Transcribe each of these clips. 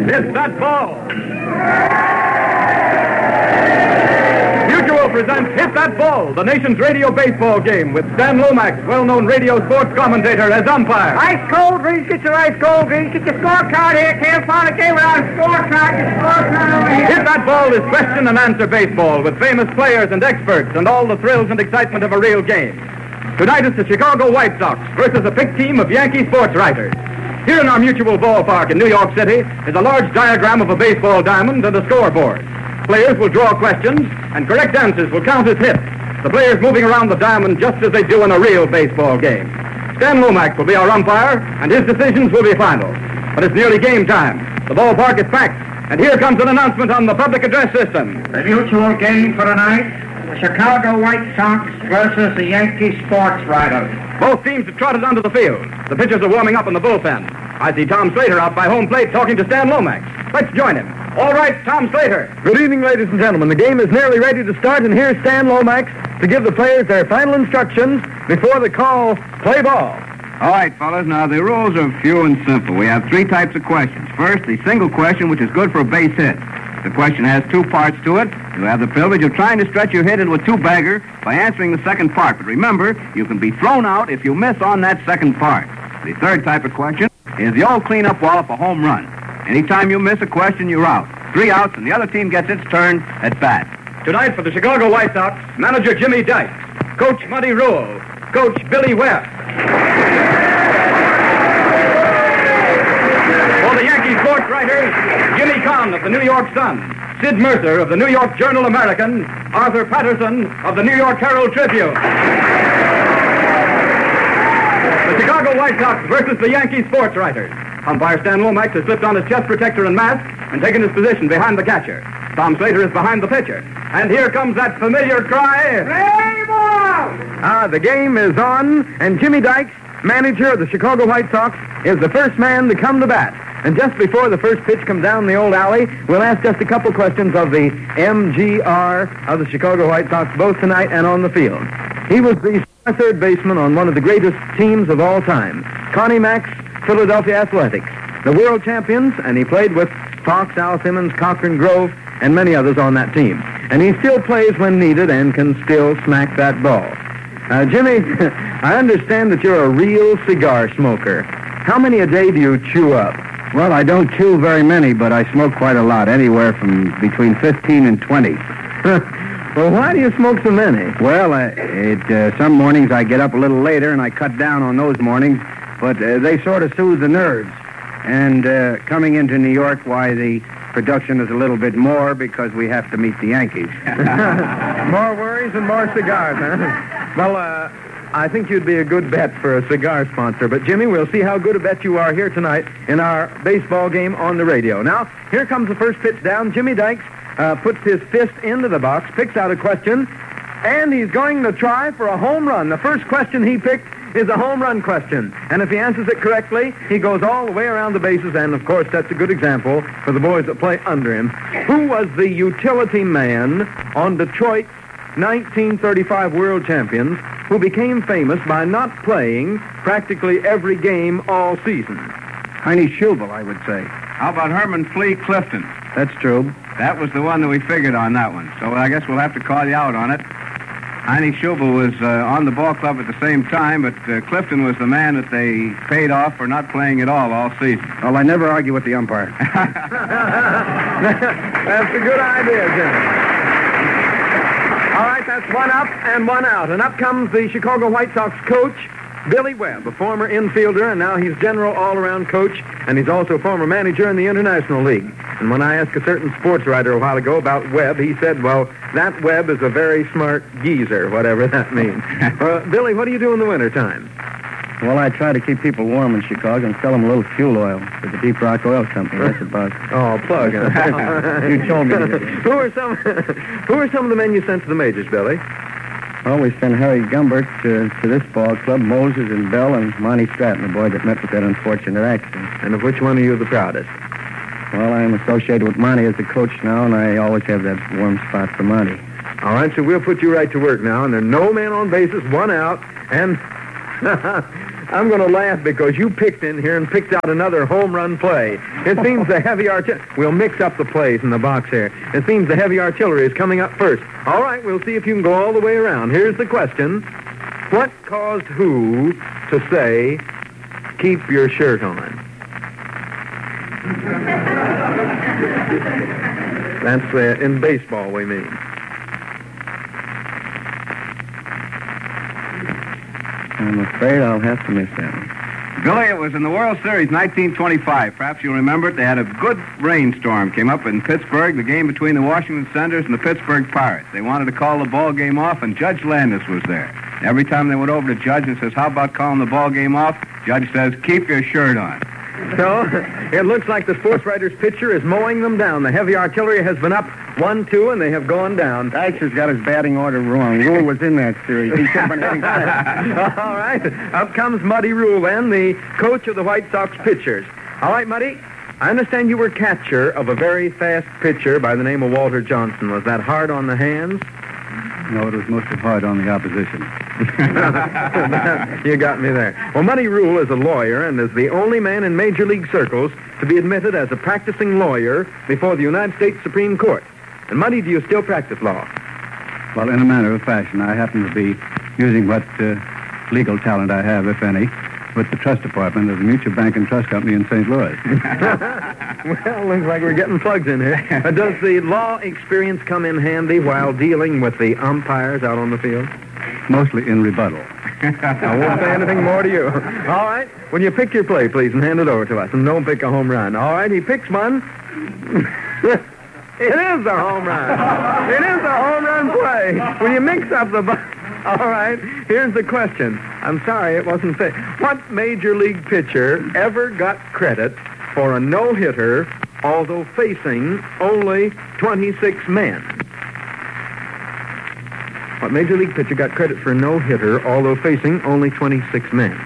Hit that ball. Mutual presents Hit That Ball, the nation's radio baseball game, with Stan Lomax, well-known radio sports commentator, as umpire. Ice cold drinks, get your ice cold drinks, get your scorecard here. Can't find a game without a scorecard. Your scorecard over here. Hit That Ball is question and answer baseball with famous players and experts and all the thrills and excitement of a real game. Tonight it's the Chicago White Sox versus a picked team of Yankee sports writers. Here in our Mutual Ballpark in New York City is a large diagram of a baseball diamond and a scoreboard. Players will draw questions, and correct answers will count as hits. The players moving around the diamond just as they do in a real baseball game. Stan Lomax will be our umpire, and his decisions will be final. But it's nearly game time. The ballpark is packed, and here comes an announcement on the public address system. The mutual game for tonight, the Chicago White Sox versus the Yankee sports writers. Both teams have trotted onto the field. The pitchers are warming up in the bullpen. I see Tom Slater out by home plate talking to Stan Lomax. Let's join him. All right, Tom Slater. Good evening, ladies and gentlemen. The game is nearly ready to start, and here's Stan Lomax to give the players their final instructions before the call, play ball. All right, fellas. Now, the rules are few and simple. We have three types of questions. First, the single question, which is good for a base hit. The question has two parts to it. You have the privilege of trying to stretch your hit into a two-bagger by answering the second part. But remember, you can be thrown out if you miss on that second part. The third type of question is the old cleanup wallop, a home run. Anytime you miss a question, you're out. 3 outs, and the other team gets its turn at bat. Tonight for the Chicago White Sox, manager Jimmy Dykes, Coach Muddy Rule, Coach Billy Webb. For the Yankee sports writers, Jimmy Kahn of the New York Sun, Sid Mercer of the New York Journal-American, Arthur Patterson of the New York Herald Tribune. The Chicago White Sox versus the Yankee sports writers. Umpire Stan Lomax has slipped on his chest protector and mask and taken his position behind the catcher. Tom Slater is behind the pitcher. And here comes that familiar cry. Play ball! The game is on, and Jimmy Dykes, manager of the Chicago White Sox, is the first man to come to bat. And just before the first pitch comes down the old alley, we'll ask just a couple questions of the MGR of the Chicago White Sox, both tonight and on the field. He was the third baseman on one of the greatest teams of all time, Connie Mack's Philadelphia Athletics, the world champions, and he played with Fox, Al Simmons, Cochran Grove, and many others on that team. And he still plays when needed and can still smack that ball. Jimmy, I understand that you're a real cigar smoker. How many a day do you chew up? Well, I don't chew very many, but I smoke quite a lot, anywhere from between 15 and 20. Well, why do you smoke so many? Well, some mornings I get up a little later, and I cut down on those mornings, but they sort of soothe the nerves. And coming into New York, why, the production is a little bit more because we have to meet the Yankees. More worries and more cigars, huh? Well, I think you'd be a good bet for a cigar sponsor. But, Jimmy, we'll see how good a bet you are here tonight in our baseball game on the radio. Now, here comes the first pitch down. Jimmy Dykes puts his fist into the box, picks out a question, and he's going to try for a home run. The first question he picked is a home run question. And if he answers it correctly, he goes all the way around the bases and, of course, sets a good example for the boys that play under him. Who was the utility man on Detroit's 1935 World Champions who became famous by not playing practically every game all season? Heine Schubel, I would say. How about Herman Flea Clifton? That's true. That was the one that we figured on that one. So I guess we'll have to call you out on it. Heine Schubel was on the ball club at the same time, but Clifton was the man that they paid off for not playing at all season. Well, I never argue with the umpire. That's a good idea, Jimmy. All right, that's one up and one out. And up comes the Chicago White Sox coach, Billy Webb, a former infielder, and now he's general all-around coach, and he's also former manager in the International League. And when I asked a certain sports writer a while ago about Webb, he said, well, that Webb is a very smart geezer, whatever that means. Billy, what do you do in the wintertime? Well, I try to keep people warm in Chicago and sell them a little fuel oil for the Deep Rock Oil Company. That's about it. Oh, plug. You told me to. Who are some of the men you sent to the majors, Billy? Well, we sent Harry Gumbert to this ball club, Moses and Bell, and Monty Stratton, the boy that met with that unfortunate accident. And of which one are you the proudest? Well, I'm associated with Monty as the coach now, and I always have that warm spot for Monty. All right, so we'll put you right to work now, and there are no men on bases, one out, and I'm going to laugh because you picked in here and picked out another home run play. It seems the heavy artillery... We'll mix up the plays in the box here. It seems the heavy artillery is coming up first. All right, we'll see if you can go all the way around. Here's the question. What caused who to say, keep your shirt on? That's in baseball, we mean. I'm afraid I'll have to miss that one. Billy, it was in the World Series 1925. Perhaps you'll remember it. They had a good rainstorm. Came up in Pittsburgh, the game between the Washington Senators and the Pittsburgh Pirates. They wanted to call the ball game off, and Judge Landis was there. Every time they went over to Judge and says, how about calling the ball game off? Judge says, keep your shirt on. So, it looks like the sports writer's pitcher is mowing them down. The heavy artillery has been up 1-2, and they have gone down. Dykes has got his batting order wrong. Rule was in that series. He should have been hitting fast. All right. Up comes Muddy Rule, then, the coach of the White Sox pitchers. All right, Muddy, I understand you were catcher of a very fast pitcher by the name of Walter Johnson. Was that hard on the hands? No, it was mostly hard on the opposition. You got me there. Well, Muddy Rule is a lawyer and is the only man in major league circles to be admitted as a practicing lawyer before the United States Supreme Court. And, Muddy, do you still practice law? Well, in a manner of fashion, I happen to be using what legal talent I have, if any, with the trust department of the Mutual Bank and Trust Company in St. Louis. Well, looks like we're getting plugs in here. Does the law experience come in handy while dealing with the umpires out on the field? Mostly in rebuttal. I won't say anything more to you. All right. Will you pick your play, please, and hand it over to us? And don't pick a home run. All right, he picks one. It is a home run. It is a home run play. When you mix up the... All right, here's the question. I'm sorry, it wasn't fair. What major league pitcher ever got credit for a no-hitter, although facing only 26 men? What major league pitcher got credit for a no-hitter, although facing only 26 men?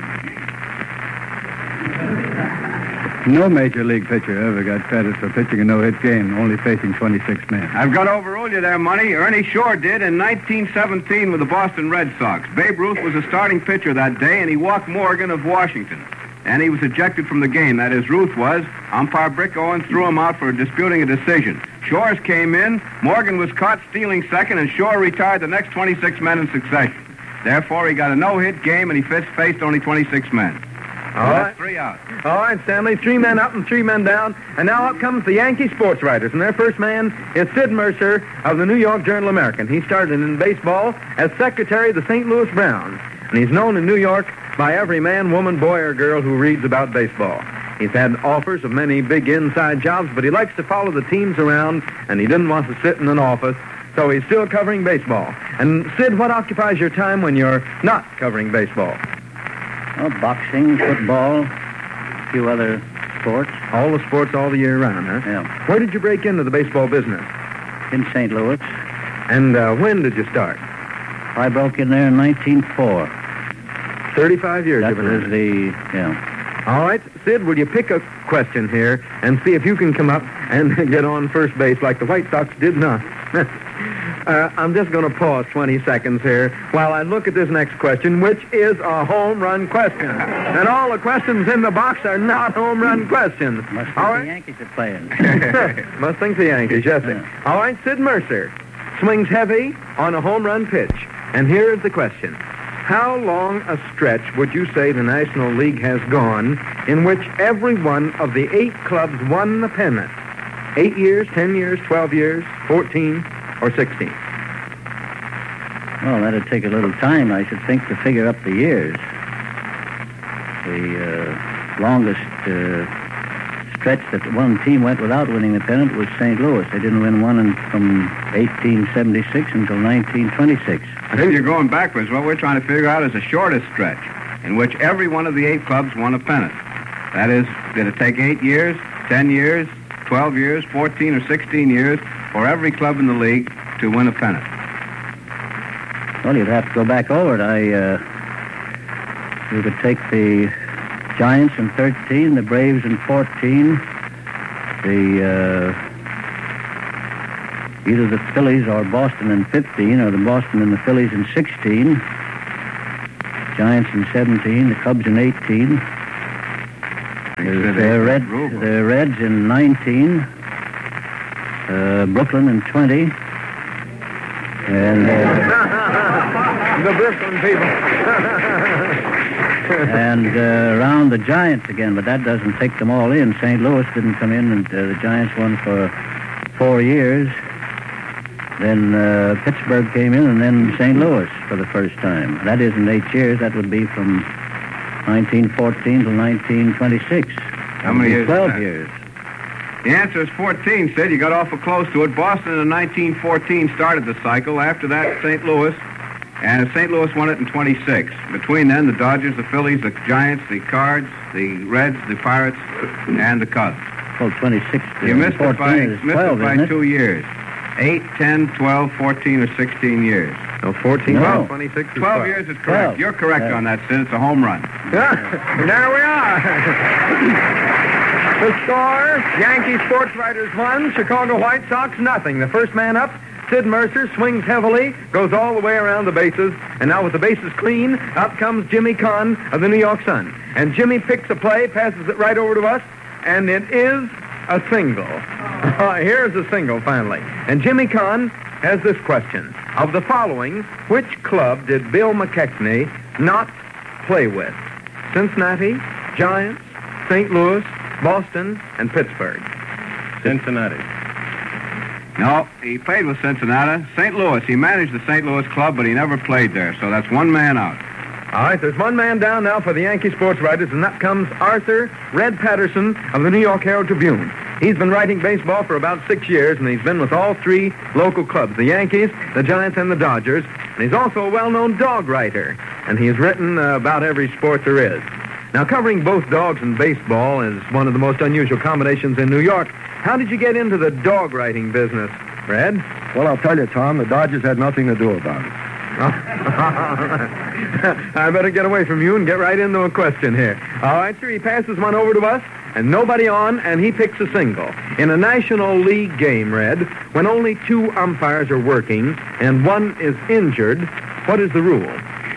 No major league pitcher ever got credit for pitching a no-hit game, only facing 26 men. I've got to overrule you there, Money. Ernie Shore did in 1917 with the Boston Red Sox. Babe Ruth was a starting pitcher that day, and he walked Morgan of Washington. And he was ejected from the game. That is, Ruth was. Umpire Brick Owens threw him out for disputing a decision. Shores came in. Morgan was caught stealing second, and Shore retired the next 26 men in succession. Therefore, he got a no-hit game, and he faced only 26 men. All right. 3 out. All right, Stanley. 3 men up and 3 men down. And now up comes the Yankee sports writers. And their first man is Sid Mercer of the New York Journal-American. He started in baseball as secretary of the St. Louis Browns. And he's known in New York by every man, woman, boy, or girl who reads about baseball. He's had offers of many big inside jobs, but he likes to follow the teams around, and he didn't want to sit in an office, so he's still covering baseball. And, Sid, what occupies your time when you're not covering baseball? Oh, boxing, football, a few other sports. All the sports all the year round, huh? Yeah. Where did you break into the baseball business? In St. Louis. And when did you start? I broke in there in 1904. 35 years That you've been was in it. the, yeah. All right, Sid, will you pick a question here and see if you can come up and get on first base like the White Sox did not? I'm just going to pause 20 seconds here while I look at this next question, which is a home run question. And all the questions in the box are not home run questions. Must think All the right. Yankees are playing. Must think the Yankees, yes, sir. Yeah. All right, Sid Mercer swings heavy on a home run pitch. And here is the question. How long a stretch would you say the National League has gone in which every one of the 8 clubs won the pennant? 8 years, 10 years, 12 years, 14, or 16? Well, that'd take a little time, I should think, to figure up the years. The longest stretch that one team went without winning the pennant was St. Louis. They didn't win one from 1876 until 1926. I think you're going backwards. What we're trying to figure out is the shortest stretch in which every one of the 8 clubs won a pennant. That is, did it take 8 years, 10 years, 12 years, 14 or 16 years for every club in the league to win a pennant? Well, you'd have to go back over it. You could take the Giants in 13, the Braves in 14, either the Phillies or Boston in 15, or the Boston and the Phillies in 16, Giants in 17, the Cubs in 18. The Reds in 19. Brooklyn in 20. And the Brooklyn people. and around the Giants again, but that doesn't take them all in. St. Louis didn't come in, and the Giants won for 4 years. Then Pittsburgh came in, and then St. Louis for the first time. That isn't 8 years. That would be from 1914 to 1926. How many years? 12 years. The answer is 14, Sid. You got awful close to it. Boston in 1914 started the cycle. After that, St. Louis. And St. Louis won it in 26. Between then, the Dodgers, the Phillies, the Giants, the Cards, the Reds, the Pirates, and the Cubs. Well, 26. You missed it by, 12, 2 years. 8, 10, 12, 14, or 16 years. No, 14, No. 26 is 12 years is correct. 12. You're correct on that, Sid. It's a home run. There we are. The score, Yankee Sports Writers 1, Chicago White Sox nothing. The first man up, Sid Mercer, swings heavily, goes all the way around the bases, and now with the bases clean, up comes Jimmy Kahn of the New York Sun. And Jimmy picks a play, passes it right over to us, and it is a single. Here's a single, finally. And Jimmy Kahn has this question. Of the following, which club did Bill McKechnie not play with? Cincinnati, Giants, St. Louis, Boston, and Pittsburgh. Cincinnati. No, he played with Cincinnati. St. Louis. He managed the St. Louis club, but he never played there, so that's one man out. All right, there's one man down now for the Yankee Sports Writers, and that comes Arthur Red Patterson of the New York Herald Tribune. He's been writing baseball for about 6 years, and he's been with all 3 local clubs, the Yankees, the Giants, and the Dodgers. And he's also a well-known dog writer, and he's written about every sport there is. Now, covering both dogs and baseball is one of the most unusual combinations in New York. How did you get into the dog writing business, Red? Well, I'll tell you, Tom, the Dodgers had nothing to do about it. I better get away from you and get right into a question here. All right, sir, he passes one over to us, and nobody on, and he picks a single. In a National League game, Red, when only 2 umpires are working and one is injured, what is the rule?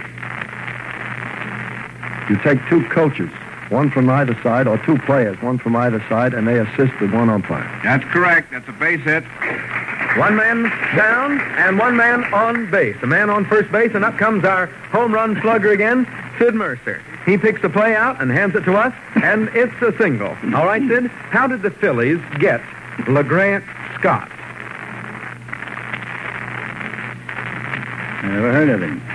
You take 2 coaches, one from either side, or 2 players, one from either side, and they assist with 1 umpire. That's correct. That's a base hit. One man down and one man on base. A man on first base, and up comes our home run slugger again, Sid Mercer. He picks the play out and hands it to us, and it's a single. All right, Sid, how did the Phillies get LeGrant Scott? Never heard of him.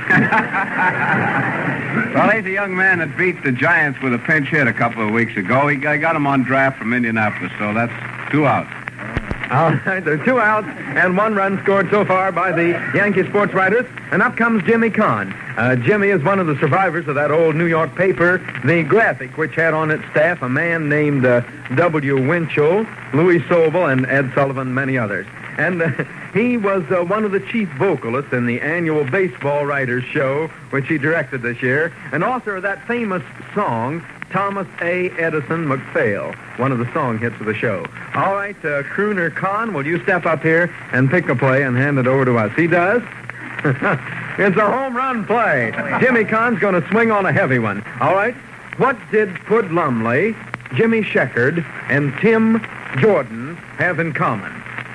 Well, he's a young man that beat the Giants with a pinch hit a couple of weeks ago. I got him on draft from Indianapolis, so that's 2 outs. All right, there are 2 outs and 1 run scored so far by the Yankee Sports Writers. And up comes Jimmy Kahn. Jimmy is one of the survivors of that old New York paper, The Graphic, which had on its staff a man named W. Winchell, Louis Sobel, and Ed Sullivan, many others. And he was one of the chief vocalists in the annual Baseball Writers Show, which he directed this year, and author of that famous song, Thomas A. Edison McPhail, one of the song hits of the show. All right, Crooner Kahn, will you step up here and pick a play and hand it over to us? He does. It's a home run play. Jimmy Kahn's going to swing on a heavy one. All right, what did Pud Lumley, Jimmy Sheckard, and Tim Jordan have in common?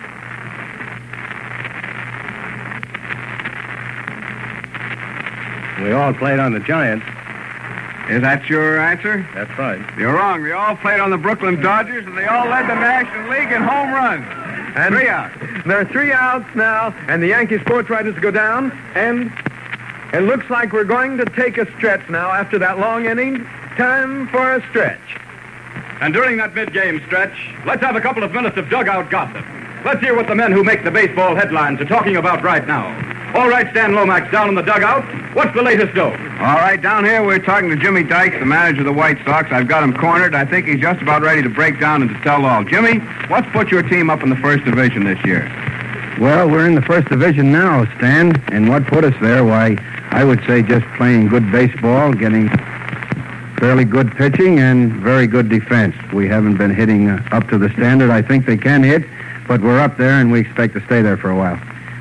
We all played on the Giants. Is that your answer? That's right. You're wrong. They all played on the Brooklyn Dodgers, and they all led the National League in home runs. And 3 outs. There are 3 outs now, and the Yankee Sports Writers go down, and it looks like we're going to take a stretch now after that long inning. Time for a stretch. And during that mid-game stretch, let's have a couple of minutes of dugout gossip. Let's hear what the men who make the baseball headlines are talking about right now. All right, Stan Lomax, down in the dugout. What's the latest dope? All right, down here we're talking to Jimmy Dykes, the manager of the White Sox. I've got him cornered. I think he's just about ready to break down and to tell all. Jimmy, what's put your team up in the first division this year? Well, we're in the first division now, Stan, and what put us there, why, I would say just playing good baseball, getting fairly good pitching, and very good defense. We haven't been hitting up to the standard I think they can hit, but we're up there, and we expect to stay there for a while.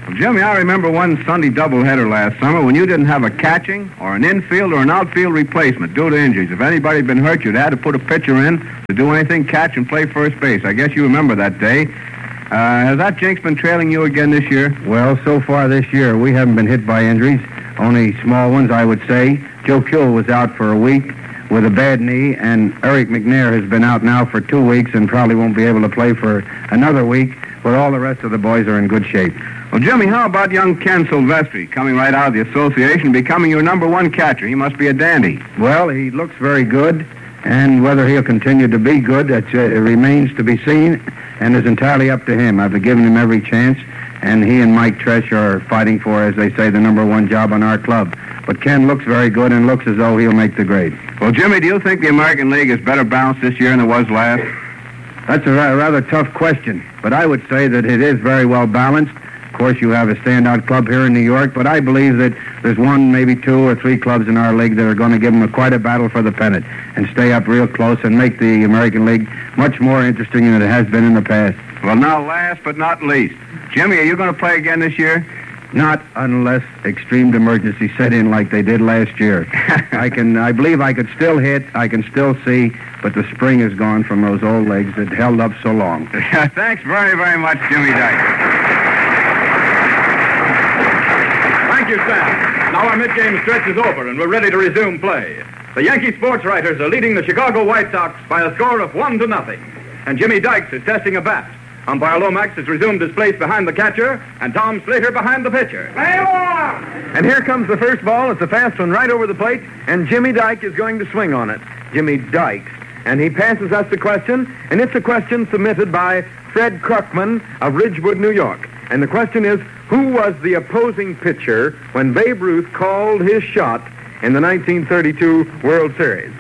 Well, Jimmy, I remember one Sunday doubleheader last summer when you didn't have a catching or an infield or an outfield replacement due to injuries. If anybody had been hurt, you'd had to put a pitcher in to do anything, catch and play first base. I guess you remember that day. Has that jinx been trailing you again this year? Well, so far this year, we haven't been hit by injuries. Only small ones, I would say. Joe Kuhl was out for a week with a bad knee, and Eric McNair has been out now for 2 weeks and probably won't be able to play for another week, but all the rest of the boys are in good shape. Well, Jimmy, how about young Ken Silvestri coming right out of the association, becoming your number one catcher? He must be a dandy. Well, he looks very good, and whether he'll continue to be good, it remains to be seen, and is entirely up to him. I've given him every chance, and he and Mike Tresh are fighting for, as they say, the number one job on our club. But Ken looks very good and looks as though he'll make the grade. Well, Jimmy, do you think the American League is better balanced this year than it was last? That's a rather tough question, but I would say that it is very well balanced. Of course, you have a standout club here in New York, but I believe that there's one, maybe 2 or 3 clubs in our league that are going to give them quite a battle for the pennant and stay up real close and make the American League much more interesting than it has been in the past. Well, now, last but not least, Jimmy, are you going to play again this year? Not unless extreme emergency set in like they did last year. I believe I could still hit, I can still see, but the spring is gone from those old legs that held up so long. Thanks very, very much, Jimmy Dykes. Thank you, Sam. Now our mid-game stretch is over, and we're ready to resume play. The Yankee sports writers are leading the Chicago White Sox by a score of 1-0. And Jimmy Dykes is testing a bat. Umpire Lomax has resumed his place behind the catcher, and Tom Slater behind the pitcher. Play on! And here comes the first ball. It's a fast one right over the plate, and Jimmy Dyke is going to swing on it. Jimmy Dykes. And he passes us the question, and it's a question submitted by Fred Krukman of Ridgewood, New York. And the question is, who was the opposing pitcher when Babe Ruth called his shot in the 1932 World Series?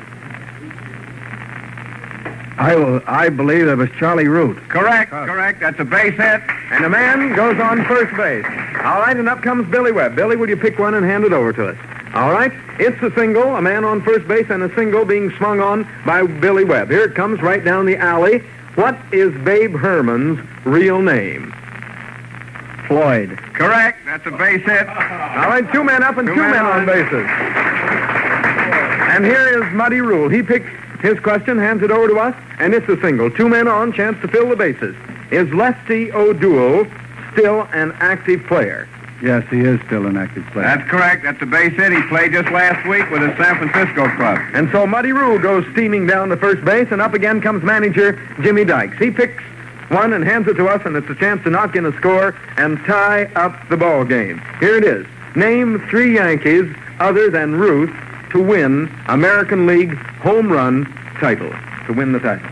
I believe it was Charlie Root. Correct. That's a base hit. And the man goes on first base. All right, and up comes Billy Webb. Billy, will you pick one and hand it over to us? All right, it's a single, a man on first base, and a single being swung on by Billy Webb. Here it comes right down the alley. What is Babe Herman's real name? Floyd. Correct. That's a base hit. All right, 2 men up and 2 men on bases. And here is Muddy Rule. He picks his question, hands it over to us, and it's a single. 2 men on, chance to fill the bases. Is Lefty O'Doul still an active player? Yes, he is still an active player. That's correct. That's a base hit. He played just last week with his San Francisco club. And so Muddy Rule goes steaming down to first base, and up again comes manager Jimmy Dykes. He picks one and hands it to us, and it's a chance to knock in a score and tie up the ball game. Here it is. Name 3 Yankees other than Ruth to win American League home run title, to win the title.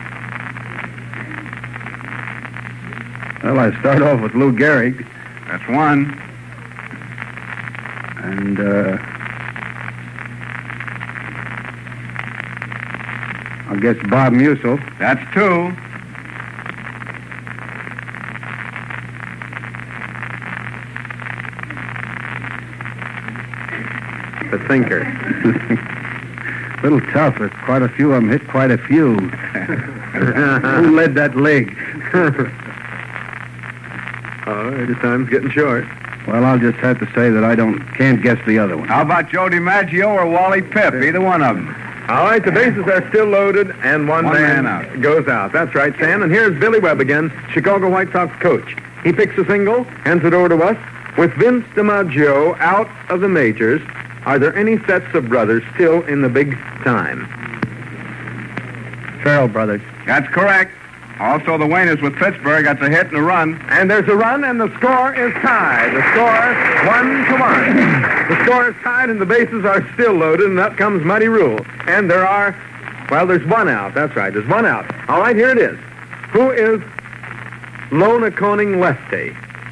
Well, I start off with Lou Gehrig. That's 1. And, I guess Bob Musil. That's 2. The thinker. A little tough. It's quite a few of them hit quite a few. Who led that league? Oh, the time's getting short. Well, I'll just have to say that I can't guess the other one. How about Joe DiMaggio or Wally Pipp? Either one of them. All right, the bases are still loaded, and one man out. goes out. That's right, Sam. And here's Billy Webb again, Chicago White Sox coach. He picks a single, hands it over to us. With Vince DiMaggio out of the majors, are there any sets of brothers still in the big time? Farrell brothers. That's correct. Also, the Wainers with Pittsburgh. That's a hit and a run. And there's a run, and the score is tied. The score, 1-1. The score is tied, and the bases are still loaded, and up comes Muddy Rule. And there's 1 out. That's right, there's 1 out. All right, here it is. Who is Lona Koning Lefty?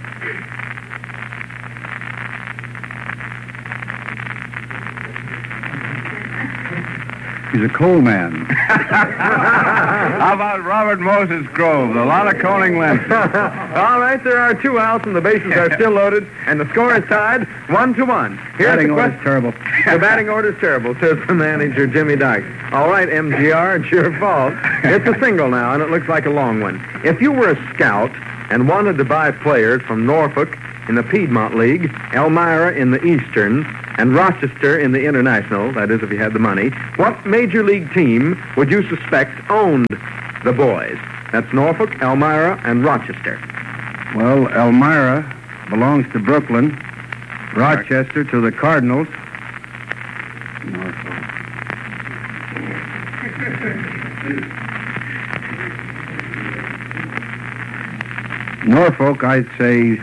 He's a coal man. How about Robert Moses Grove, the Lana Koning Lefty? All right, there are 2 outs, and the bases are still loaded, and the score is tied 1-1. Batting order's terrible. The batting order's terrible, says the manager, Jimmy Dykes. All right, MGR, it's your fault. It's a single now, and it looks like a long one. If you were a scout and wanted to buy players from Norfolk, in the Piedmont League, Elmira in the Eastern, and Rochester in the International, that is if you had the money, what major league team would you suspect owned the boys? That's Norfolk, Elmira, and Rochester. Well, Elmira belongs to Brooklyn. Rochester to the Cardinals. Norfolk, I'd say.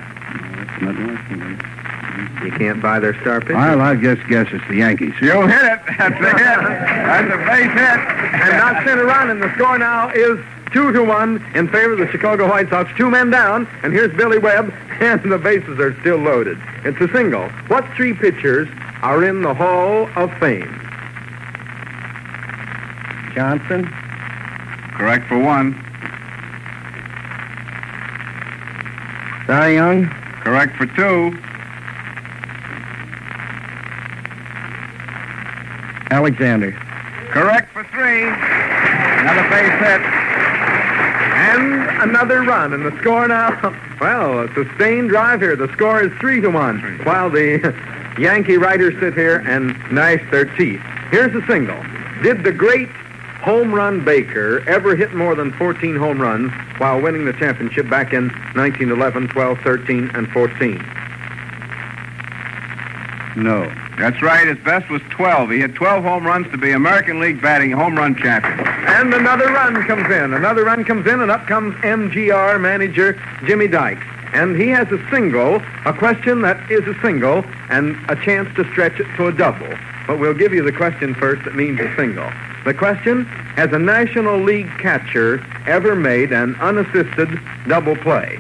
You can't buy their star pitcher? I'll just guess it's the Yankees. You hit it. That's a hit. That's a base hit. And not sent a run, and the score now is 2-1 in favor of the Chicago White Sox. 2 men down, and here's Billy Webb, and the bases are still loaded. It's a single. What 3 pitchers are in the Hall of Fame? Johnson. Correct for 1. Cy Young. Correct for 2. Alexander. Correct for 3. Another base hit. And another run, and the score now, well, a sustained drive here. The score is 3-1, while the Yankee writers sit here and gnash their teeth. Here's a single. Did the great home run Baker ever hit more than 14 home runs while winning the championship back in 1911, 12, 13, and 14? No. That's right. His best was 12. He had 12 home runs to be American League batting home run champion. And another run comes in. Another run comes in, and up comes MGR manager Jimmy Dykes. And he has a single, a question that is a single, and a chance to stretch it to a double. But we'll give you the question first that means a single. The question, has a National League catcher ever made an unassisted double play?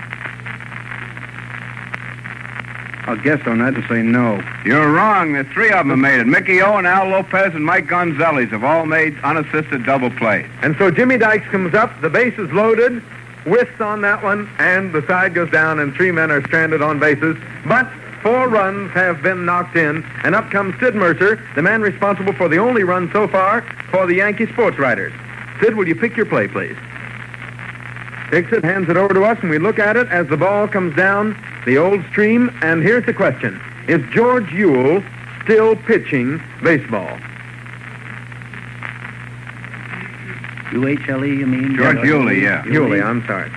I'll guess on that and say no. You're wrong. The 3 of them have made it. Mickey O and Al Lopez and Mike Gonzalez have all made unassisted double plays. And so Jimmy Dykes comes up, the base is loaded, whiffs on that one, and the side goes down, and 3 men are stranded on bases. But 4 runs have been knocked in, and up comes Sid Mercer, the man responsible for the only run so far for the Yankee sports writers. Sid, will you pick your play, please? Picks it, hands it over to us, and we look at it as the ball comes down the old stream. And here's the question. Is George Ewell still pitching baseball? UHLE, you mean? George Ewell, yeah. Ewell, I'm sorry.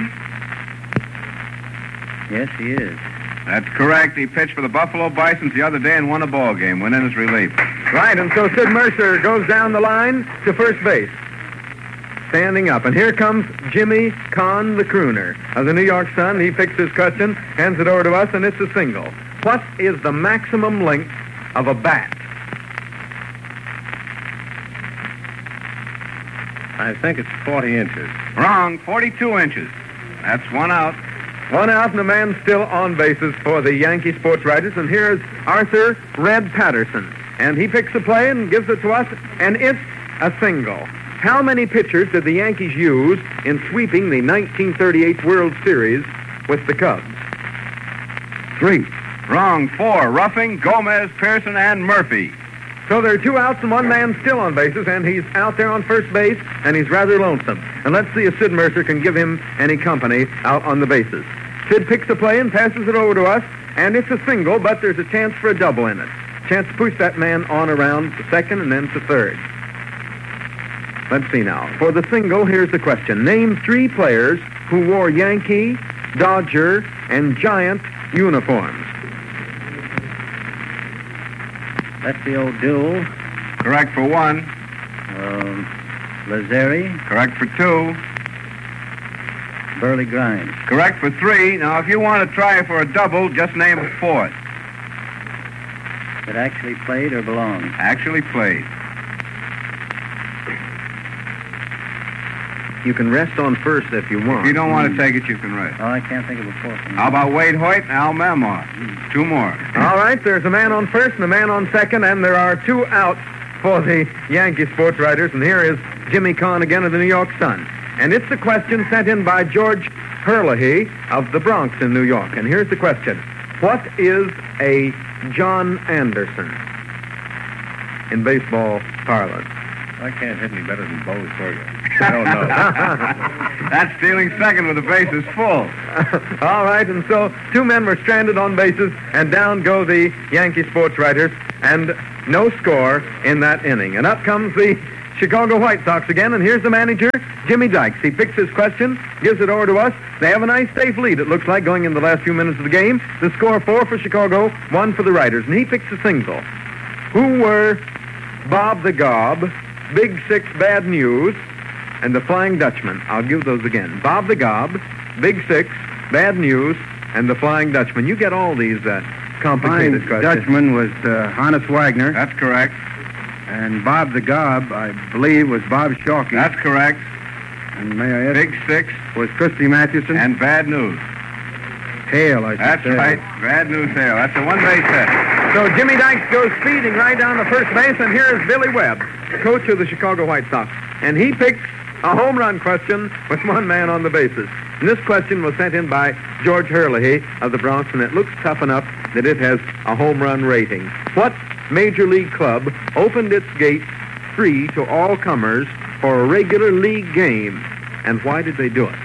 Yes, he is. That's correct. He pitched for the Buffalo Bisons the other day and won a ball game, went in as relief. Right, and so Sid Mercer goes down the line to first base, standing up. And here comes Jimmy Kahn, the crooner of the New York Sun. He picks his question, hands it over to us, and it's a single. What is the maximum length of a bat? I think it's 40 inches. Wrong. 42 inches. That's 1 out. 1 out and a man still on bases for the Yankee sports writers. And here's Arthur Red Patterson. And he picks the play and gives it to us, and it's a single. How many pitchers did the Yankees use in sweeping the 1938 World Series with the Cubs? 3. Wrong. 4. Ruffing, Gomez, Pearson, and Murphy. So there are 2 outs and 1 man still on bases, and he's out there on first base, and he's rather lonesome. And let's see if Sid Mercer can give him any company out on the bases. Sid picks the play and passes it over to us, and it's a single, but there's a chance for a double in it. Chance to push that man on around to second and then to third. Let's see now. For the single, here's the question. Name 3 players who wore Yankee, Dodger, and Giant uniforms. That's the old duel. Correct for 1. Lazzeri. Correct for 2. Burley Grimes. Correct for 3. Now, if you want to try for a double, just name a 4th. That actually played or belonged? Actually played. You can rest on first if you want. If you don't want to take it, you can rest. Oh, I can't think of a 4th. How about Wade Hoyt and Al Mamar? 2 more. All right, there's a man on first and a man on second, and there are 2 outs for the Yankee sports writers. And here is Jimmy Kahn again of the New York Sun. And it's the question sent in by George Herlihy of the Bronx in New York. And here's the question. What is a John Anderson in baseball parlance? I can't hit any better than Bo Sorgo. don't know. That's stealing second with the bases full. All right, and so two men were stranded on bases, and down go the Yankee sports writers, and no score in that inning. And up comes the Chicago White Sox again, and here's the manager, Jimmy Dykes. He picks his question, gives it over to us. They have a nice, safe lead, it looks like, going in the last few minutes of the game. The score 4 for Chicago, 1 for the writers, and he picks a single. Who were Bob the Gob, Big Six Bad News, and the Flying Dutchman? I'll give those again. Bob the Gob, Big Six, Bad News, and the Flying Dutchman. You get all these complicated Flying questions. Dutchman was Hannes Wagner. That's correct. And Bob the Gob, I believe, was Bob Shalky. That's correct. And may I ask? Big Six Was Christy Mathewson. and Bad News. Hale, I should That's say. right. Bad News Hale. That's a one-base hit. So Jimmy Dykes goes speeding right down to first base, and here is Billy Webb, coach of the Chicago White Sox. And he picks a home run question with one man on the bases. And this question was sent in by George Hurley of the Bronx, and it looks tough enough that it has a home run rating. What major league club opened its gates free to all comers for a regular league game, and why did they do it?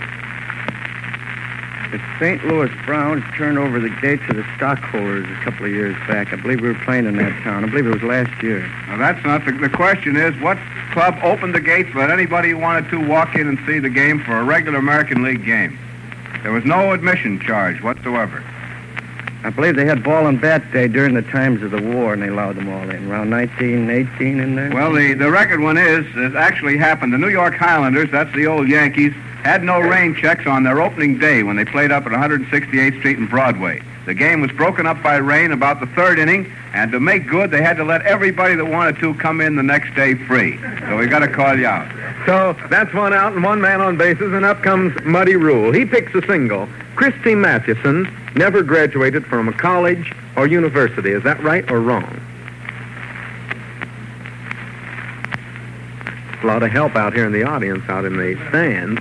The St. Louis Browns turned over the gates of the stockholders a couple of years back. I believe we were playing in that town. I believe it was last year. Now, that's not the question is, what club opened the gates, let anybody who wanted to walk in and see the game for a regular American League game? There was no admission charge whatsoever. I believe they had ball and bat day during the times of the war, and they allowed them all in. Around 1918 in there? Well, the record one is, it actually happened. The New York Highlanders, that's the old Yankees, had no rain checks on their opening day when they played up at 168th Street and Broadway. The game was broken up by rain about the third inning, and to make good, they had to let everybody that wanted to come in the next day free. So we got to call you out. So that's one out and one man on bases, and up comes Muddy Rule. He picks a single. Christy Mathewson never graduated from a college or university. Is that right or wrong? A lot of help out here in the audience, out in the stands.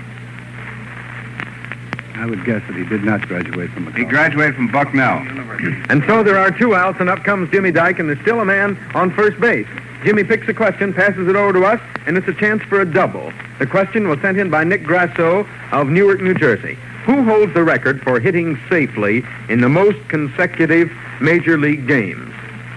I would guess that he did not graduate from a He college. graduated from Bucknell. And so there are two outs, and up comes Jimmy Dyke, and there's still a man on first base. Jimmy picks a question, passes it over to us, and it's a chance for a double. The question was sent in by Nick Grasso of Newark, New Jersey. Who holds the record for hitting safely in the most consecutive major league games?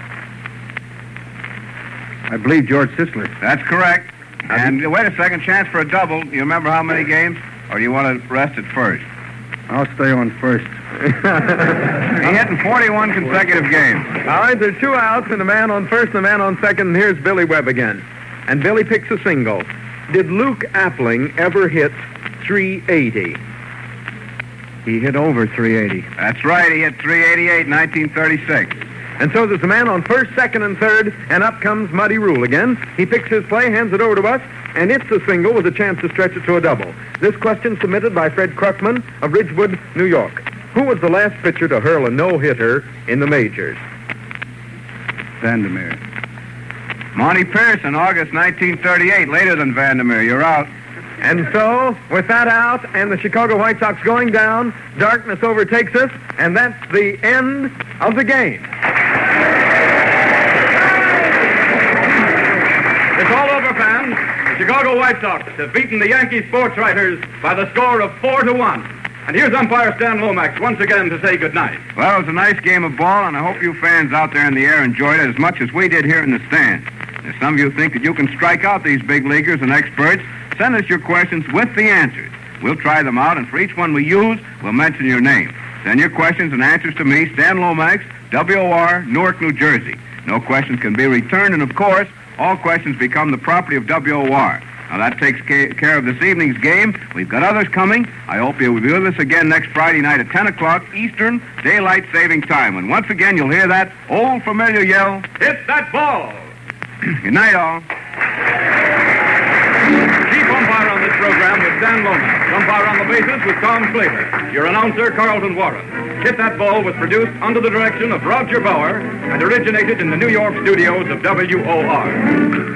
I believe George Sisler. That's correct. And wait a second, chance for a double. You remember how many games? Or do you want to rest at first? I'll stay on first. He hit in 41 consecutive games. All right, there's two outs, and a man on first and a man on second, and here's Billy Webb again. And Billy picks a single. Did Luke Appling ever hit 380? He hit over 380. That's right. He hit 388 in 1936. And so there's a man on first, second, and third, and up comes Muddy Rule again. He picks his play, hands it over to us, and it's a single with a chance to stretch it to a double. This question submitted by Fred Krukman of Ridgewood, New York. Who was the last pitcher to hurl a no-hitter in the majors? Vandermeer. Monty Pearson, August 1938, later than Vandermeer. You're out. And so, with that out and the Chicago White Sox going down, darkness overtakes us, and that's the end of the game. It's all over, fans. The Chicago White Sox have beaten the Yankee sports writers by the score of 4-1. And here's umpire Stan Lomax once again to say goodnight. Well, it was a nice game of ball, and I hope you fans out there in the air enjoyed it as much as we did here in the stands. If some of you think that you can strike out these big leaguers and experts, send us your questions with the answers. We'll try them out, and for each one we use, we'll mention your name. Send your questions and answers to me, Stan Lomax, WOR, Newark, New Jersey. No questions can be returned, and of course, all questions become the property of WOR. Now, that takes care of this evening's game. We've got others coming. I hope you'll be with us again next Friday night at 10 o'clock Eastern Daylight Saving Time. And once again, you'll hear that old familiar yell, Hit that ball! good night, all. Chief umpire on this program was Stan Lomax. Umpire on the bases was Tom Slater. Your announcer, Carlton Warren. Hit That Ball was produced under the direction of Roger Bauer and originated in the New York studios of WOR.